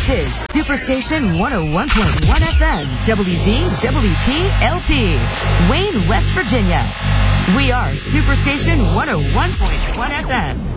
This is Superstation 101.1 FM, WVWP LP, Wayne, West Virginia. We are Superstation 101.1 FM.